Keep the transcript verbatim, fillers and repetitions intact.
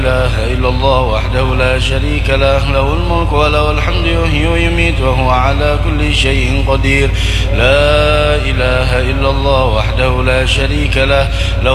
إله إلا الله وحده لا شريك له له الملك وله الحمد يحيي ويميت وهو على كل شيء قدير لا إله إلا الله وحده لا شريك له